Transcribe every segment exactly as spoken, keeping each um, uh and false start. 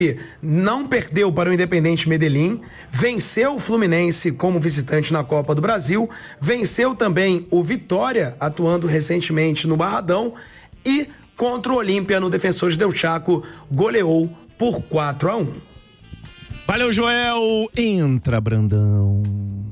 não perdeu para o Independente Medellín, venceu o Fluminense como visitante na Copa do Brasil, venceu também o Vitória, atuando recentemente no Barradão, e contra o Olímpia no Defensores del Chaco, goleou por quatro a um. Valeu, Joel. Entra, Brandão.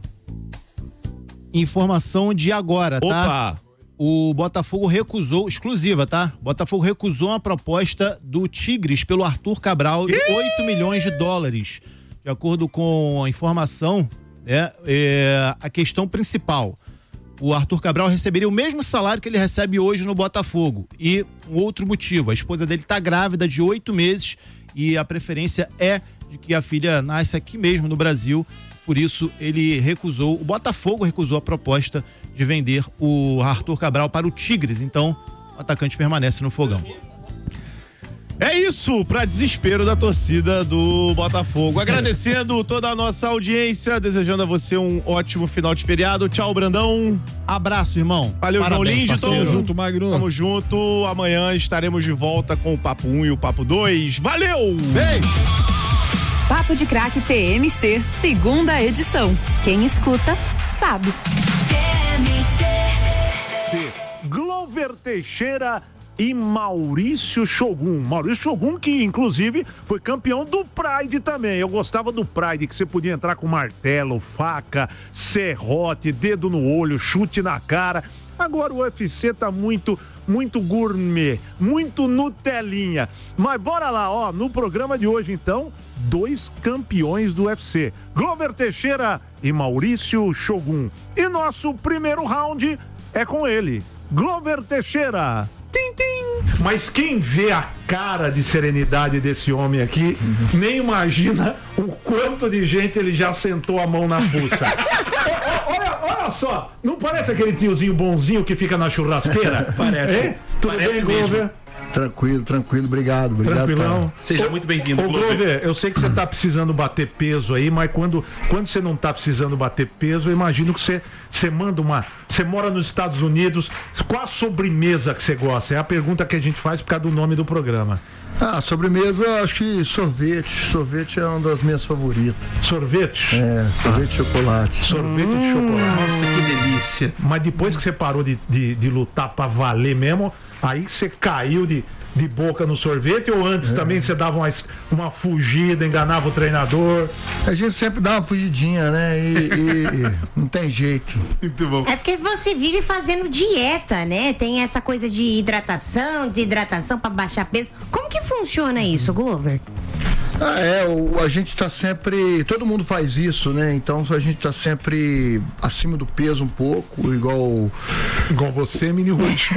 Informação de agora, tá? Opa! O Botafogo recusou, exclusiva, tá? Botafogo recusou a proposta do Tigres pelo Arthur Cabral de oito milhões de dólares. De acordo com a informação, né, é, a questão principal, o Arthur Cabral receberia o mesmo salário que ele recebe hoje no Botafogo. E um outro motivo, a esposa dele tá grávida de oito meses e a preferência é de que a filha nasça aqui mesmo no Brasil. Por isso ele recusou, o Botafogo recusou a proposta de vender o Arthur Cabral para o Tigres. Então o atacante permanece no Fogão. É isso, para desespero da torcida do Botafogo. Agradecendo toda a nossa audiência, desejando a você um ótimo final de feriado. Tchau, Brandão. Abraço, irmão. Valeu, João Lindton. Tamo junto, Magno. Tamo junto. Amanhã estaremos de volta com o Papo um e o Papo dois. Valeu! Beijo! Papo de Craque T M C, segunda edição. Quem escuta, sabe. Glover Teixeira e Maurício Shogun. Maurício Shogun, que inclusive foi campeão do Pride também. Eu gostava do Pride, que você podia entrar com martelo, faca, serrote, dedo no olho, chute na cara. Agora o U F C tá muito, muito gourmet, muito Nutelinha. Mas bora lá, ó, no programa de hoje então, dois campeões do U F C, Glover Teixeira e Maurício Shogun. E nosso primeiro round é com ele, Glover Teixeira. Tim, tim. Mas quem vê a cara de serenidade desse homem aqui, uhum. nem imagina o quanto de gente ele já sentou a mão na fuça. olha, olha só, não parece aquele tiozinho bonzinho que fica na churrasqueira? Parece. É? Tudo parece bem, Glover? mesmo. Tranquilo, tranquilo, obrigado, obrigado. Tranquilão. Seja ô, muito bem-vindo, Glover. Glover, eu sei que você tá precisando bater peso aí, mas quando, quando você não tá precisando bater peso, eu imagino que você, você manda uma... Você mora nos Estados Unidos, qual a sobremesa que você gosta? É a pergunta que a gente faz por causa do nome do programa. Ah, sobremesa, acho que sorvete. Sorvete é uma das minhas favoritas. Sorvete? É, sorvete de chocolate. Sorvete hum, de chocolate. Nossa, que delícia. Mas depois que você parou de, de, de lutar pra valer mesmo, aí você caiu de, de boca no sorvete, ou antes é. também você dava uma, uma fugida, enganava o treinador? A gente sempre dá uma fugidinha, né? E, e não tem jeito. Muito bom. É porque você vive fazendo dieta, né? Tem essa coisa de hidratação, desidratação pra baixar peso. Como que funciona isso, Glover? Ah, é, o, a gente tá sempre, todo mundo faz isso, né? Então a gente tá sempre acima do peso um pouco, igual igual você, Mini Ruth.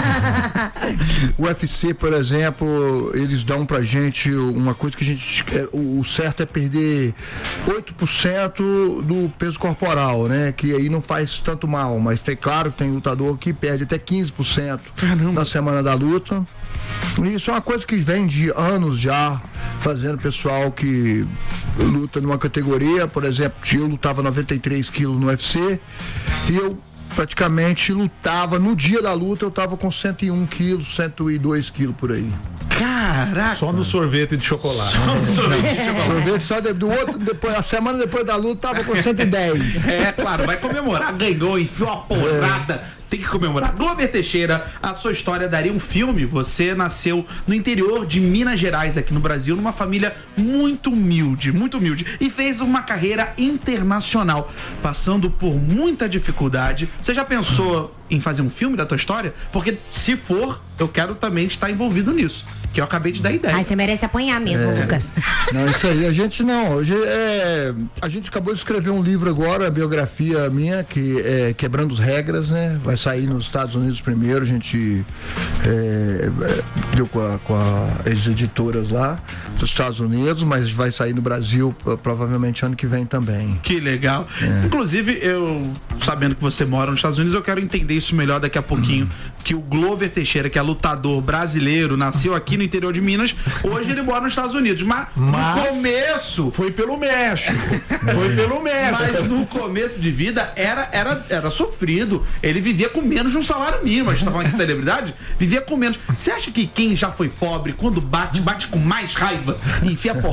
O U F C, por exemplo, eles dão pra gente uma coisa que a gente, é, o, o certo é perder oito por cento do peso corporal, né? Que aí não faz tanto mal, mas tem, claro, tem lutador que perde até quinze por cento na semana da luta. Isso é uma coisa que vem de anos já fazendo pessoal que luta numa categoria, por exemplo, eu lutava noventa e três quilos no U F C e eu praticamente lutava, no dia da luta eu tava com cento e um quilos, cento e dois quilos por aí. Caraca! Só no sorvete de chocolate. Só no sorvete de chocolate. Sorvete só de, do outro, depois, a semana depois da luta tava com cento e dez. É, claro, vai comemorar, ganhou, enfiou a porrada. É. Tem que comemorar. Glover Teixeira, a sua história daria um filme. Você nasceu no interior de Minas Gerais, aqui no Brasil, numa família muito humilde, muito humilde, e fez uma carreira internacional, passando por muita dificuldade. Você já pensou em fazer um filme da tua história? Porque se for, eu quero também estar envolvido nisso, que eu acabei de dar ideia. Ai, você merece apanhar mesmo, é. Lucas. Não, isso aí, a gente não, hoje é, a gente acabou de escrever um livro agora, a biografia minha, que é Quebrando as Regras, né? Vai sair nos Estados Unidos primeiro, a gente é, deu com, a, com a, as editoras lá dos Estados Unidos, mas vai sair no Brasil provavelmente ano que vem também. Que legal. É. Inclusive, eu, sabendo que você mora nos Estados Unidos, eu quero entender entender isso melhor daqui a pouquinho, que o Glover Teixeira, que é lutador brasileiro, nasceu aqui no interior de Minas, hoje ele mora nos Estados Unidos, mas, Mas no começo... Foi pelo México. Foi pelo México. Mas no começo de vida era, era, era sofrido. Ele vivia com menos de um salário mínimo. A gente tá falando de celebridade, vivia com menos. Você acha que quem já foi pobre, quando bate, bate com mais raiva e enfia a porrada